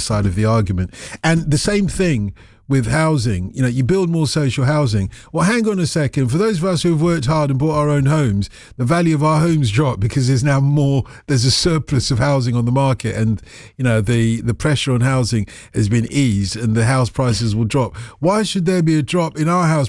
side of the argument. And the same thing with housing. You know, you build more social housing. Well, hang on a second. For those of us who have worked hard and bought our own homes, the value of our homes dropped because there's a surplus of housing on the market, and, you know, the pressure on housing has been eased and the house prices will drop. Why should there be a drop in our house